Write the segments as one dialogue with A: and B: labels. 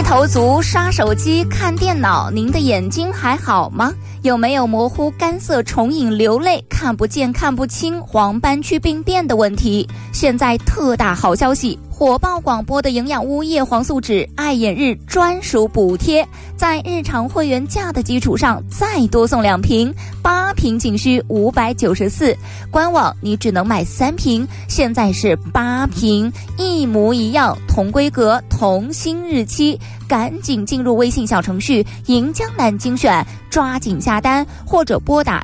A: 头族刷手机看电脑，您的眼睛还好吗？有没有模糊、干涩、重影、流泪、看不见、看不清、黄斑区病变的问题？现在特大好消息！火爆广播的营养屋叶黄素酯爱眼日专属补贴，在日常会员价的基础上再多送2瓶，8瓶仅需594，官网你只能买3瓶，现在是8瓶，一模一样，同规格同新日期，赶紧进入微信小程序银江南精选，抓紧下单，或者拨打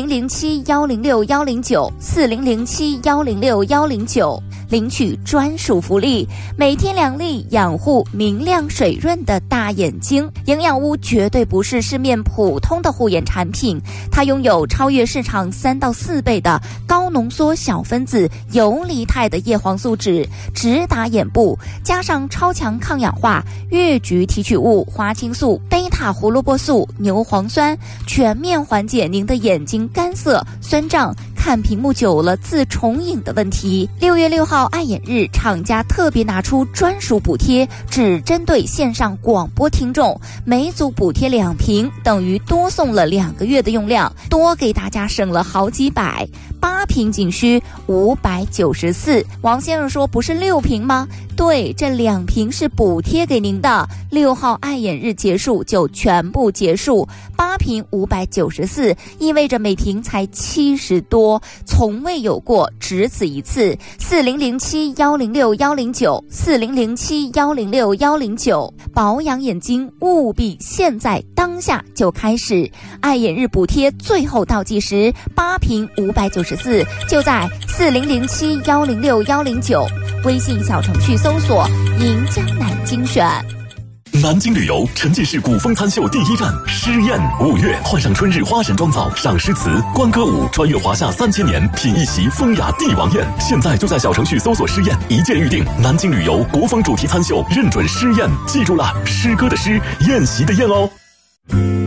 A: 40071061094007106109领取专属福利，每天2粒养护明亮水润的大眼睛。营养屋绝对不是市面普通的护眼产品，它拥有超越市场3到4倍的高浓缩小分子游离态的叶黄素酯，直达眼部，加上超强抗氧化、越橘提取物、花青素、贝塔胡萝卜素、牛磺酸，全面缓解您的眼睛干涩、酸胀、看屏幕久了自重影的问题。6月6号爱眼日，厂家特别拿出专属补贴，只针对线上广播听众，每组补贴2瓶，等于多送了2个月的用量，多给大家省了好几百，8瓶仅需594。王先生说不是6瓶吗？对，这2瓶是补贴给您的，6号爱眼日结束就全部结束，8瓶594，意味着每瓶才70多，从未有过，只此一次。40071061094007106109，保养眼睛务必现在当下就开始，爱眼日补贴最后倒计时，8瓶594，就在4007106109，微信小程序搜索银江南精选。
B: 南京旅游沉浸式古风餐秀第1站诗宴，5月换上春日花神妆造，赏诗词、观歌舞，穿越华夏3000年，品一席风雅帝王宴。现在就在小程序搜索诗宴，一键预定。南京旅游国风主题餐秀，认准诗宴，记住了，诗歌的诗，宴席的宴哦。